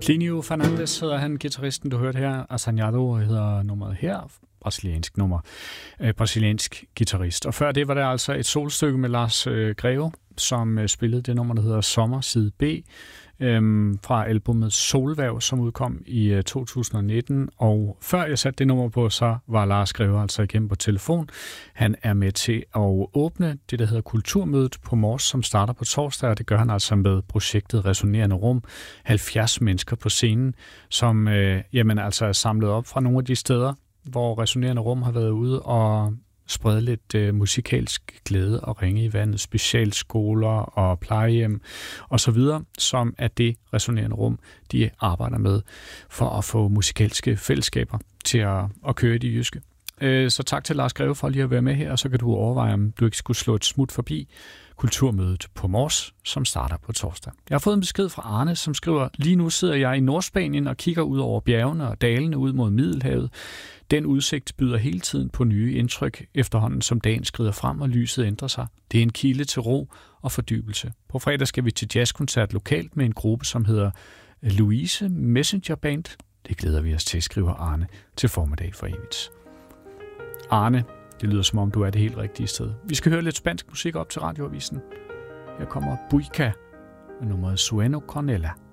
Plinio Fernandes hedder han, guitaristen, du hørte her. Assanhado hedder nummeret her. Brasiliansk nummer. Brasiliansk guitarist. Og før det var der altså et solstykke med Lars Greve, som spillede det nummer, der hedder Sommer, side B, fra albumet Solværv, som udkom i 2019. Og før jeg satte det nummer på, så var Lars Greve altså igennem på telefon. Han er med til at åbne det, der hedder Kulturmødet på Mors, som starter på torsdag, og det gør han altså med projektet Resonerende Rum. 70 mennesker på scenen, som altså er samlet op fra nogle af de steder, hvor Resonerende Rum har været ude og sprede lidt musikalsk glæde og ringe i vandet, specialskoler og plejehjem osv., som er det Resonerende Rum, de arbejder med for at få musikalske fællesskaber til at køre i de jyske. Så tak til Lars Greve for lige at være med her, og så kan du overveje, om du ikke skulle slå et smut forbi Kulturmødet på Mors, som starter på torsdag. Jeg har fået en besked fra Arne, som skriver: lige nu sidder jeg i Nordspanien og kigger ud over bjergene og dalene ud mod Middelhavet. Den udsigt byder hele tiden på nye indtryk, efterhånden som dagen skrider frem og lyset ændrer sig. Det er en kilde til ro og fordybelse. På fredag skal vi til jazzkoncert lokalt med en gruppe, som hedder Louise Messenger Band. Det glæder vi os til, skriver Arne til formiddag for evigt. Arne, det lyder som om du er det helt rigtige sted. Vi skal høre lidt spansk musik op til radioavisen. Her kommer Buica med nummeret Sueno Cornella.